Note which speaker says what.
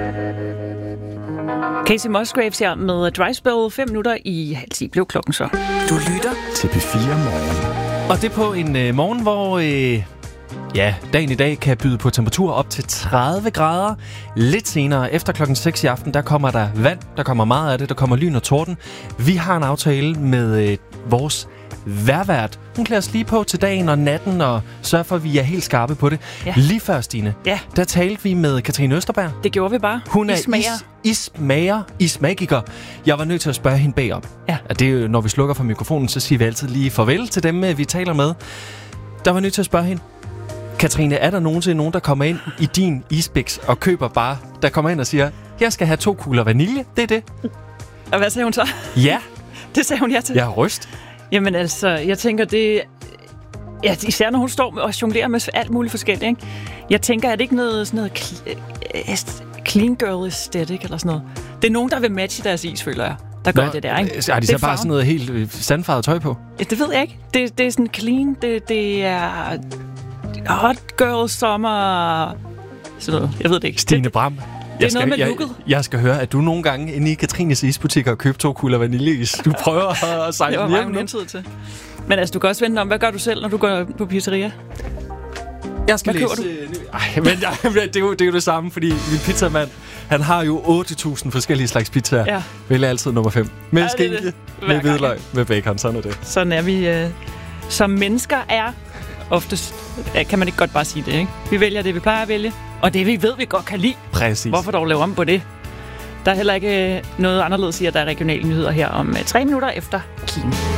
Speaker 1: Casey Musgraves her med Dry Spell. 5 minutter i 9:30 blev klokken så.
Speaker 2: Du lytter
Speaker 3: til P4 Morgen.
Speaker 4: Og det på en morgen, hvor dagen i dag kan byde på temperatur op til 30 grader. Lidt senere, efter klokken 6 i aften, der kommer der vand, der kommer meget af det, der kommer lyn og torden. Vi har en aftale med vores vejrvært. Hun klæder os lige på til dagen og natten og sørger for, at vi er helt skarpe på det. Ja. Lige før, Stine, der talte vi med Katrine Østerberg.
Speaker 1: Det gjorde vi bare.
Speaker 4: Hun er ismagiker. Jeg var nødt til at spørge hende bagom. Ja. Det er jo, når vi slukker for mikrofonen, så siger vi altid lige farvel til dem, vi taler med. Der var nødt til at spørge hende. Katrine, er der nogensinde nogen, der kommer ind i din isbiks og køber bare, der kommer ind og siger, jeg skal have 2 kugler vanilje, det er det?
Speaker 1: Og hvad sagde hun så?
Speaker 4: Ja.
Speaker 1: Det sagde hun ja til.
Speaker 4: Jeg har ryst.
Speaker 1: Jamen altså, jeg tænker, det... Ja, især når hun står og jonglerer med alt muligt forskelligt, ikke? Jeg tænker, er det ikke noget sådan noget clean girl aesthetic eller sådan noget? Det er nogen, der vil matche deres is, føler jeg. Der gør det der, ikke?
Speaker 4: Har de så bare sådan noget helt sandfarvet tøj på?
Speaker 1: Ja, det ved jeg ikke. Det er sådan clean. Det er hot girl sommer... Sådan noget. Jeg ved det ikke.
Speaker 4: Stine Bram.
Speaker 1: Det er noget med looket.
Speaker 4: Jeg skal høre, at du nogle gange inde i Katrines isbutikker og købt 2 kugler vaniljeis. Du prøver at sejle hjem nu.
Speaker 1: Det var meget til. Men altså, du kan også vente om, hvad gør du selv, når du går på pizzeria?
Speaker 4: Jeg skal læse... det er jo det samme, fordi min pizzamand, han har jo 8.000 forskellige slags pizzaer. Ja. Vælger altid nummer 5. Med skinke, med hvidløg, med bacon. Sådan er det.
Speaker 1: Sådan er vi. Som mennesker er oftest... Kan man ikke godt bare sige det, ikke? Vi vælger det, vi plejer at vælge. Og det, vi ved, vi godt kan lide.
Speaker 4: Præcis.
Speaker 1: Hvorfor dog lave om på det? Der er heller ikke noget anderledes i, at der er regionale nyheder her om 3 minutter efter Kina.